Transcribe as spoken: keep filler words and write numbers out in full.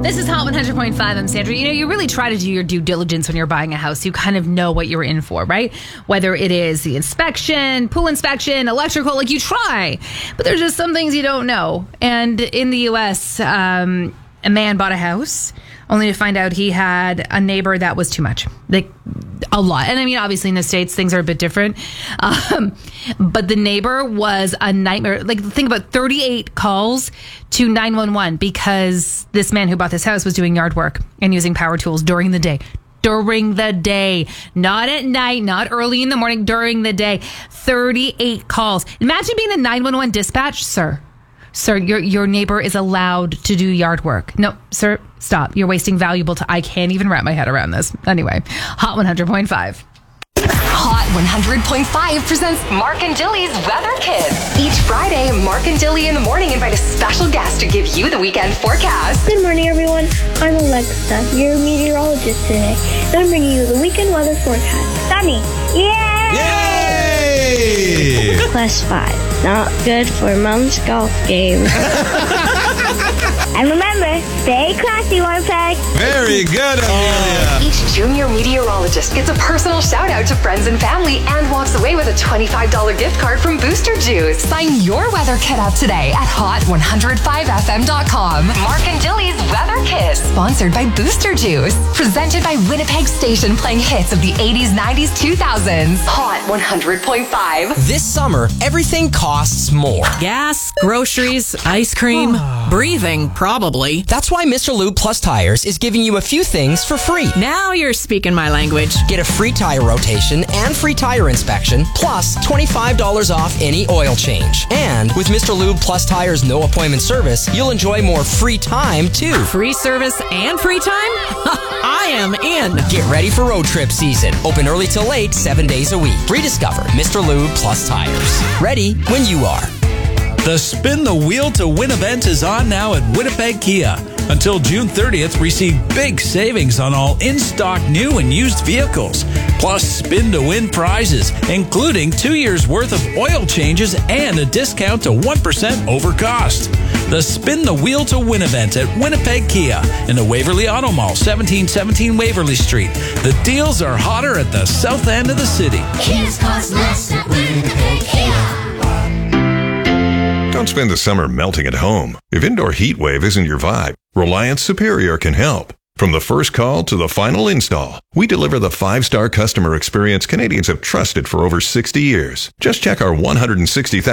This is Hot one hundred point five. I'm Sandra. You know, you really try to do your due diligence when you're buying a house. You kind of know what you're in for, right? Whether it is the inspection, pool inspection, electrical, like you try. But there's just some things you don't know. And in the U S, um, a man bought a house only to find out he had a neighbor that was too much. Like, a lot. And I mean, obviously in the States, things are a bit different. Um, but the neighbor was a nightmare. Like, think about thirty-eight calls to nine one one because this man who bought this house was doing yard work and using power tools during the day. During the day. Not at night, not early in the morning, during the day. thirty-eight calls. Imagine being the nine one one dispatch, sir. Sir, your your neighbor is allowed to do yard work. No, sir, stop. You're wasting valuable time. I can't even wrap my head around this. Anyway, Hot one hundred point five. Hot one hundred point five presents Mark and Dilly's Weather Kids. Each Friday, Mark and Dilly in the morning invite a special guest to give you the weekend forecast. Good morning, everyone. I'm Alexa, your meteorologist today, and I'm bringing you the weekend weather forecast. Sunny. Yay! Yay! Plus five. Not good for Mom's golf game. And remember, stay classy, Winnipeg. Very good, Amelia. Each junior meteorologist gets a personal shout out to friends and family and walks away with a twenty-five dollars gift card from Booster Juice. Sign your weather kit up today at hot one oh five f m dot com. Mark and Dilly's Weather Kiss, sponsored by Booster Juice. Presented by Winnipeg Station, playing hits of the eighties, nineties, two thousands. Hot one hundred point five. This summer, everything costs more. Gas, groceries, ice cream, breathing, probably. That's why Mister Lube Plus Tires is giving you a few things for free. Now you're speaking my language. Get a free tire rotation and free tire inspection, plus twenty-five dollars off any oil change. And with Mister Lube Plus Tires no appointment service, you'll enjoy more free time too. Free service and free time? I am in. Get ready for road trip season. Open early till late, seven days a week. Rediscover Mister Lube Plus Tires. Ready when you are. The Spin the Wheel to Win event is on now at Winnipeg Kia. Until June thirtieth, receive big savings on all in-stock new and used vehicles. Plus spin to win prizes, including two years worth of oil changes and a discount to one percent over cost. The Spin the Wheel to Win event at Winnipeg Kia in the Waverly Auto Mall, seventeen seventeen Waverly Street. The deals are hotter at the south end of the city. Kids cost less at Winnipeg Kia. Don't spend the summer melting at home. If indoor heat wave isn't your vibe, Reliance Superior can help. From the first call to the final install, we deliver the five-star customer experience Canadians have trusted for over sixty years. Just check our one hundred sixty thousand